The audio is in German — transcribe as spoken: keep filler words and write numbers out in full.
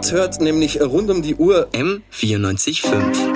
Herz hört nämlich rund um die Uhr M vierundneunzig Komma fünf.